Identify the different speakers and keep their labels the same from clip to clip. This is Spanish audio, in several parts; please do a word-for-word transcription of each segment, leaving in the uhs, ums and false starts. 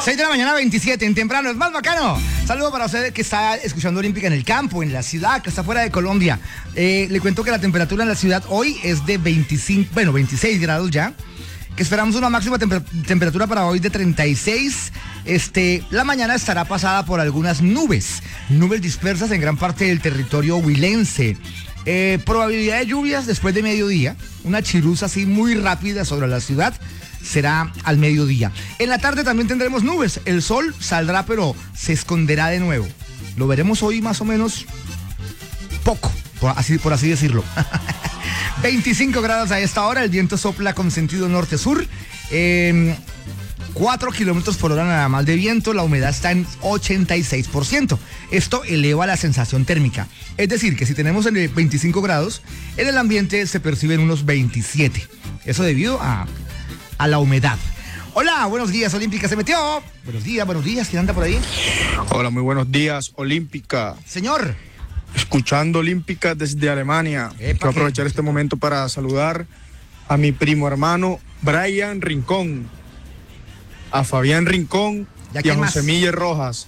Speaker 1: seis de la mañana, veintisiete, en temprano, es más bacano. Saludo para usted que está escuchando Olímpica en el campo, en la ciudad, que está fuera de Colombia. Eh, le cuento que la temperatura en la ciudad hoy es de veinticinco, bueno, veintiséis grados ya. Que esperamos una máxima temper- temperatura para hoy de treinta y seis. Este, la mañana estará pasada por algunas nubes, nubes dispersas en gran parte del territorio huilense. Eh, probabilidad de lluvias después de mediodía, una chiruza así muy rápida sobre la ciudad, será al mediodía. En la tarde también tendremos nubes, el sol saldrá pero se esconderá de nuevo. Lo veremos hoy más o menos poco, por así, por así decirlo. veinticinco grados a esta hora, el viento sopla con sentido norte-sur, eh, cuatro kilómetros por hora nada más de viento, la humedad está en ochenta y seis por ciento. Esto eleva la sensación térmica. Es decir, que si tenemos el veinticinco grados, en el ambiente se perciben unos veintisiete. Eso debido a, a la humedad. Hola, buenos días, Olímpica se metió. Buenos días, buenos días, ¿quién anda por ahí?
Speaker 2: Hola, muy buenos días, Olímpica.
Speaker 1: Señor.
Speaker 2: Escuchando Olímpica desde Alemania.
Speaker 1: Epa,
Speaker 2: Quiero aprovechar
Speaker 1: ¿qué?
Speaker 2: este momento para saludar a mi primo hermano Brian Rincón, a Fabián Rincón
Speaker 1: ¿Y a
Speaker 2: y a
Speaker 1: quién más?
Speaker 2: José Miller Rojas,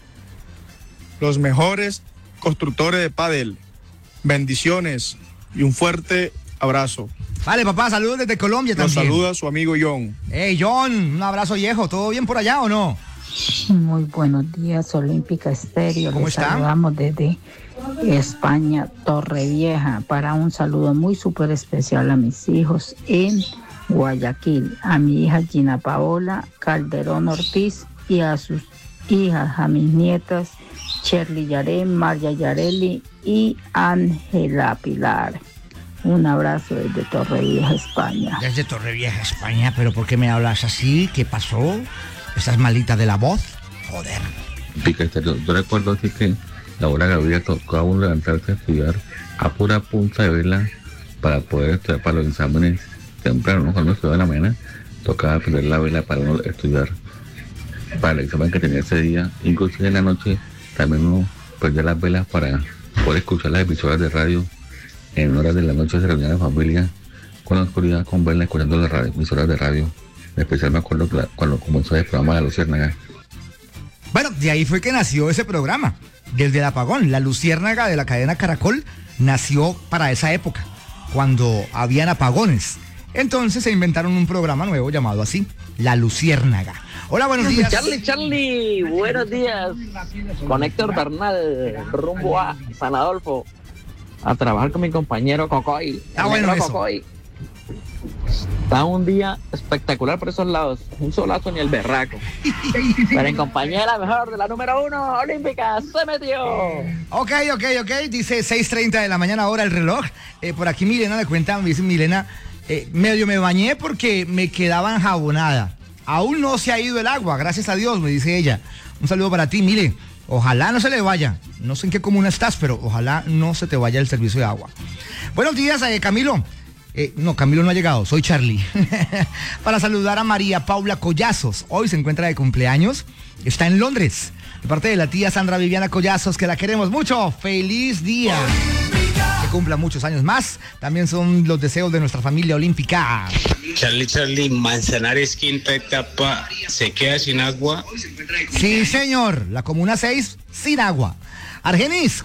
Speaker 2: los mejores constructores de pádel. Bendiciones y un fuerte abrazo.
Speaker 1: Vale, papá, saludos desde Colombia
Speaker 2: Los
Speaker 1: también.
Speaker 2: saluda su amigo John.
Speaker 1: Hey, John, un abrazo viejo, ¿todo bien por allá o no?
Speaker 3: Muy buenos días, Olímpica Estéreo.
Speaker 1: ¿Cómo
Speaker 3: Les
Speaker 1: está?
Speaker 3: saludamos desde España, Torrevieja, para un saludo muy súper especial a mis hijos en Guayaquil, a mi hija Gina Paola Calderón Ortiz y a sus hijas, a mis nietas Shirley Yarén, María Yareli y Ángela Pilar. Un abrazo desde Torrevieja, España.
Speaker 1: Desde Torrevieja, España, pero ¿por qué me hablas así? ¿Qué pasó? ¿Estás malita de la voz? Joder.
Speaker 4: Pica Estéreo. Yo recuerdo así que la hora Gabriela tocaba uno levantarse a estudiar a pura punta de vela para poder estudiar para los exámenes temprano, ¿no? Cuando estudiaba en la mañana, tocaba prender la vela para uno estudiar para el examen que tenía ese día. Inclusive en la noche también uno prendía las velas para poder escuchar las emisoras de radio. En horas de la noche se reunía la familia con la oscuridad, con velas, escuchando las radio, emisoras de radio. En especial me acuerdo que la, cuando comenzó el programa de La Luciérnaga.
Speaker 1: Bueno, de ahí fue que nació ese programa, desde el apagón. La Luciérnaga de la cadena Caracol nació para esa época, cuando habían apagones. Entonces se inventaron un programa nuevo llamado así, La Luciérnaga. Hola, buenos días.
Speaker 5: Charlie, Charlie, buenos días. Con Héctor Bernal, rumbo a San Adolfo, a trabajar con mi compañero Cocoy.
Speaker 1: Está
Speaker 5: el
Speaker 1: bueno
Speaker 5: negro
Speaker 1: eso.
Speaker 5: Cocoy. Está un día espectacular por esos lados. Un solazo ni el berraco. Pero en compañía de la mejor, de la número uno, Olímpica, se metió.
Speaker 1: Ok, ok, ok, dice seis treinta de la mañana ahora el reloj. Eh, por aquí Milena me cuenta, me dice Milena, eh, medio me bañé porque me quedaba enjabonada. Aún no se ha ido el agua, gracias a Dios, me dice ella. Un saludo para ti, Mile. Ojalá no se le vaya. No sé en qué comuna estás, pero ojalá no se te vaya el servicio de agua. Buenos días, eh, Camilo. Eh, no, Camilo no ha llegado, soy Charlie. Para saludar a María Paula Collazos. Hoy se encuentra de cumpleaños. Está en Londres. De parte de la tía Sandra Viviana Collazos, que la queremos mucho. ¡Feliz día! Que cumpla muchos años más. También son los deseos de nuestra familia olímpica.
Speaker 6: Charlie, Charlie, Manzanares, quinta etapa, ¿se queda sin agua?
Speaker 1: Sí, señor. La comuna seis, sin agua. Argenis.